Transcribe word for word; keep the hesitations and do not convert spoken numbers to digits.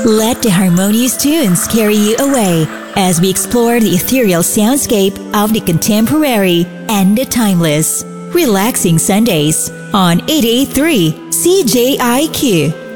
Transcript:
Let the harmonious tunes carry you away as we explore the ethereal soundscape of the contemporary and the timeless. Relaxing Sundays on eight eighty-three C J I Q.